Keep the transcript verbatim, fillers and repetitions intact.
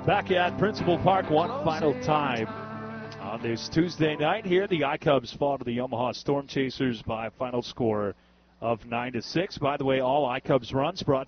Back at Principal Park one final time on this Tuesday night here. The iCubs fall to the Omaha Storm Chasers by a final score of nine to six. By the way, all iCubs runs brought